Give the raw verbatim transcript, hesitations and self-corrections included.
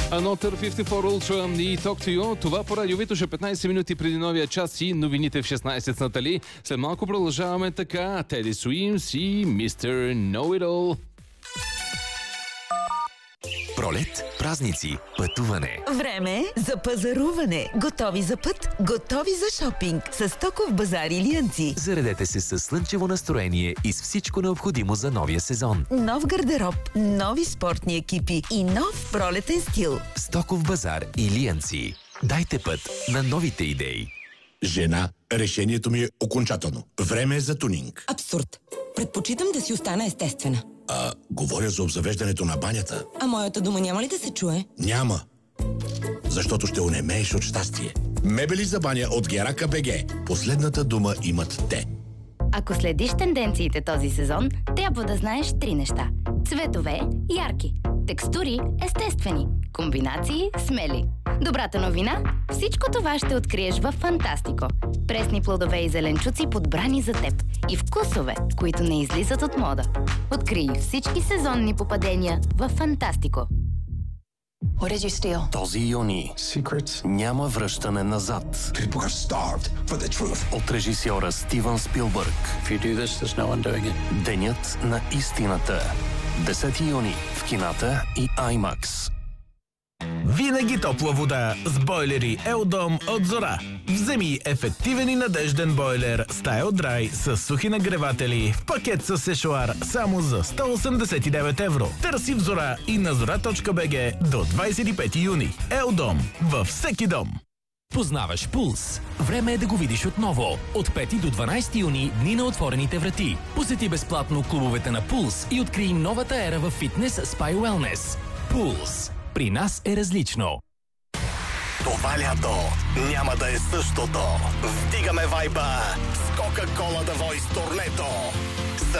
Another петдесет и четири Ultra и Talk to You. Това по радио Витоша петнайсет минути преди новия час и новините в шестнайсет с Натали. След малко продължаваме така. Теди Суимс и мистер Know It All. Пролет, празници, пътуване. Време за пазаруване. Готови за път, готови за шопинг. С Стоков базар Илиянци. Заредете се със слънчево настроение и с всичко необходимо за новия сезон. Нов гардероб, нови спортни екипи и нов пролетен стил. Стоков базар Илиянци. Дайте път на новите идеи. Жена, решението ми е окончателно. Време е за тунинг. Абсурд. Предпочитам да си остана естествена. А, говоря за обзавеждането на банята. А моята дума няма ли да се чуе? Няма. Защото ще онемееш от щастие. Мебели за баня от Герака БГ. Последната дума имат те. Ако следиш тенденциите този сезон, трябва да знаеш три неща. Цветове – ярки. Текстури – естествени. Комбинации – смели. Добрата новина – всичко това ще откриеш във Фантастико. Пресни плодове и зеленчуци, подбрани за теб. И вкусове, които не излизат от мода. Открий всички сезонни попадения във Фантастико. What did you steal? Този юни Secrets. няма връщане назад. People are starved for the truth. От режисьора Стивън Спилбърг. If you do this, there's no one doing it. Денят на истината. десети юни в кината и IMAX. Винаги топла вода с бойлери Елдом от Зора. Вземи ефективен и надежден бойлер StyleDry с сухи нагреватели в пакет с сешоар само за сто осемдесет и девет евро. Търси в Зора и на зора точка би джи до двайсет и пети юни. Елдом във всеки дом. Познаваш Пулс? Време е да го видиш отново. От пети до дванайсети юни дни на отворените врати. Посети безплатно клубовете на Пулс и открий новата ера в фитнес, спа и уелнес. Пулс. При нас е различно. Това лято няма да е същото. Вдигаме вайба с Кока-Кола The Voice турнето.